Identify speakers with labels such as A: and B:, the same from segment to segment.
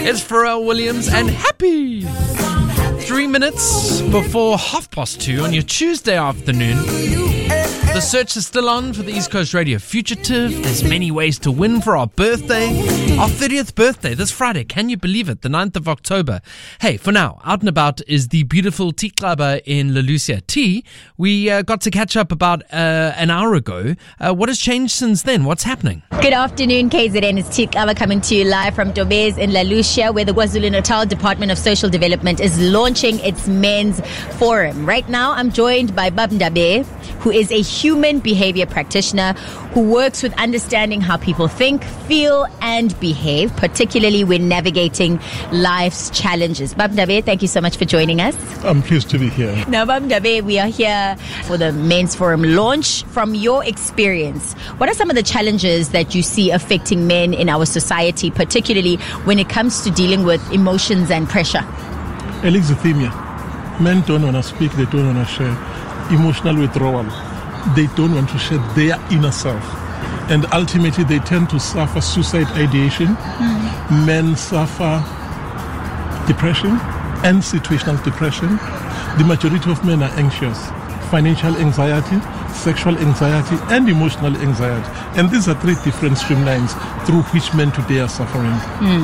A: It's Pharrell Williams and Happy. 3 minutes before 2:30 on your Tuesday afternoon. The search is still on for the East Coast Radio Fugitive. There's many ways to win for our birthday. Our 30th birthday this Friday. Can you believe it? The 9th of October. Hey, for now, out and about is the beautiful Tea Clubber in Lelucia. Tea, we got to catch up about an hour ago. What has changed since then? What's happening?
B: Good afternoon, KZN. It's Tea Clubber coming to you live from Dobez in Lelucia, where the KwaZulu-Natal Department of Social Development is launching its men's forum. Right now, I'm joined by Bab Ndabe, who is a human behavior practitioner who works with understanding how people think, feel, and behave, particularly when navigating life's challenges. Bab Ndabe, thank you so much for joining us.
C: I'm pleased to be here.
B: Now, Bab Ndabe, we are here for the Men's Forum launch. From your experience, what are some of the challenges that you see affecting men in our society, particularly when it comes to dealing with emotions and pressure?
C: Alexithymia. Men don't want to speak, they don't want to share. Emotional withdrawal. They don't want to share their inner self. And ultimately, they tend to suffer suicide ideation. Men suffer depression and situational depression. The majority of men are anxious. Financial anxiety, sexual anxiety, and emotional anxiety. And these are three different streamlines through which men today are suffering.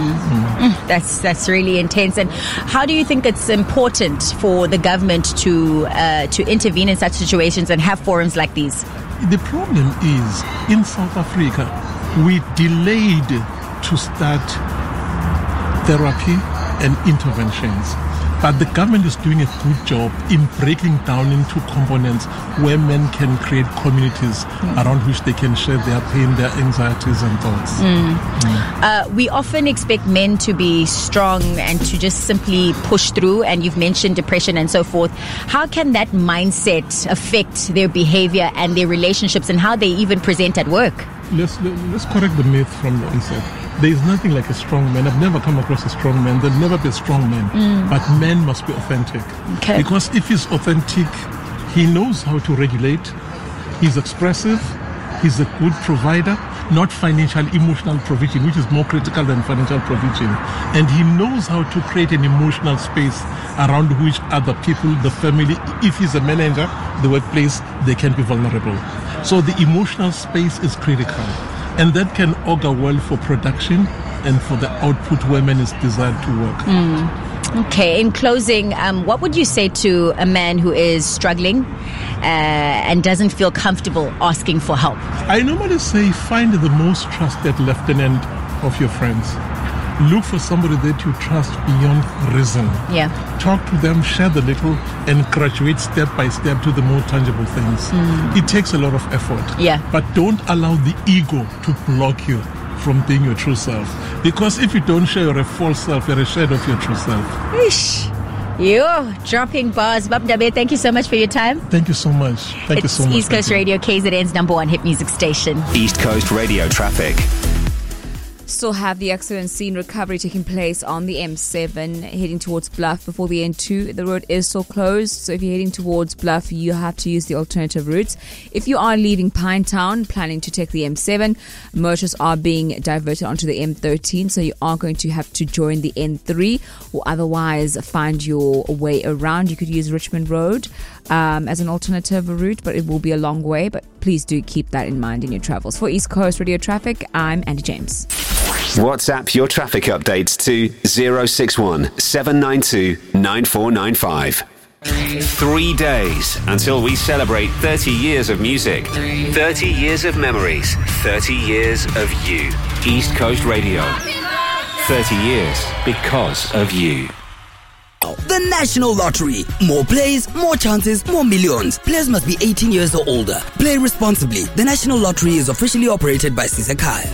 B: That's really intense. And how do you think it's important for the government to intervene in such situations and have forums like these?
C: The problem is, in South Africa, we delayed to start therapy and interventions. But the government is doing a good job in breaking down into components where men can create communities around which they can share their pain, their anxieties and thoughts.
B: We often expect men to be strong and to just simply push through, and you've mentioned depression and so forth. How can that mindset affect their behavior and their relationships and how they even present at work?
C: Let's correct the myth from the onset. There is nothing like a strong man. I've never come across a strong man. There'll never be a strong man. But men must be authentic.
B: Okay.
C: Because if he's authentic, he knows how to regulate. He's expressive. He's a good provider. Not financial, emotional provision, which is more critical than financial provision. And he knows how to create an emotional space around which other people, the family, if he's a manager, the workplace, they can be vulnerable. So the emotional space is critical. And that can augur well for production and for the output where man is desired to work.
B: Okay, in closing, what would you say to a man who is struggling and doesn't feel comfortable asking for help?
C: I normally say find the most trusted lieutenant of your friends. Look for somebody that you trust beyond reason.
B: Yeah.
C: Talk to them, share the little, and graduate step by step to the more tangible things. It takes a lot of effort.
B: Yeah.
C: But don't allow the ego to block you from being your true self. Because if you don't share your false self, you're a shadow of your true self.
B: Ish. You're dropping bars. Bab Ndabe, thank you so much for your time.
C: Thank you so much. Thank you so much.
B: East Coast Radio, KZN's #1 hit music station.
D: East Coast Radio traffic.
E: Still have the accident scene recovery taking place on the M7 heading towards Bluff before the N2. The road is still closed, so if you're heading towards Bluff, you have to use the alternative routes. If you are leaving Pinetown, planning to take the M7, motorists are being diverted onto the M13, so you are going to have to join the N3 or otherwise find your way around. You could use Richmond Road as an alternative route, but it will be a long way. But please do keep that in mind in your travels. For East Coast Radio Traffic, I'm Andy James.
D: WhatsApp your traffic updates to 061 792 9495. 3 days until we celebrate 30 years of music, 30 years of memories, 30 years of you. East Coast Radio. 30 years because of you.
F: The National Lottery. More plays, more chances, more millions. Players must be 18 years or older. Play responsibly. The National Lottery is officially operated by Sisekhaya.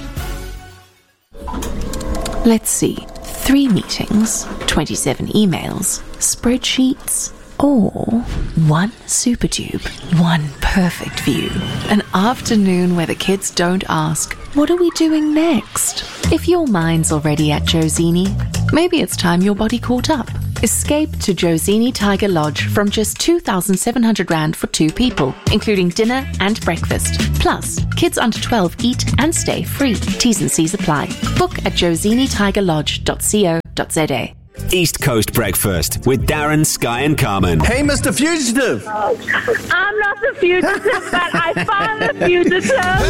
G: Let's see. 3 meetings, 27 emails, spreadsheets, or 1 super tube, 1 perfect view. An afternoon where the kids don't ask, what are we doing next? If your mind's already at Josini, maybe it's time your body caught up. Escape to Josini Tiger Lodge from just 2,700 Rand for 2 people, including dinner and breakfast. Plus, kids under 12 eat and stay free. T's and C's apply. Book at josinitigerlodge.co.za.
D: East Coast Breakfast with Darren, Sky and Carmen.
H: Hey, Mr. Fugitive.
I: I'm not the fugitive, but I found the fugitive.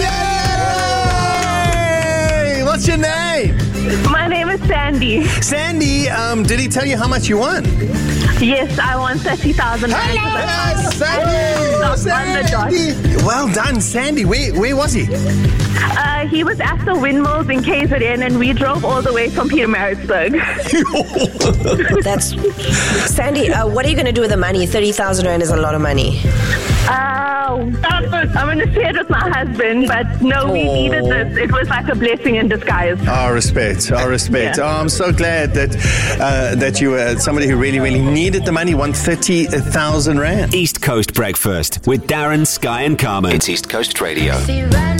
H: Yay! What's your name?
I: My name is Sandy.
H: Sandy, did he tell you how much you won?
I: Yes, I won 30,000 rand.
H: Hello, Sandy! Well done, Sandy. Where was he?
I: He was at the windmills in KZN, and we drove all the way from Pietermaritzburg.
J: That's Sandy. What are you going to do with the money? 30,000 rand is a lot of money.
I: I'm going to share it with my husband, but no, we needed this. It was like a blessing in disguise.
H: Our respect. Yeah. Oh, I'm so glad that you were somebody who really, really needed the money, won 30,000 rand.
D: East Coast Breakfast with Darren, Sky and Carmen. It's East Coast Radio.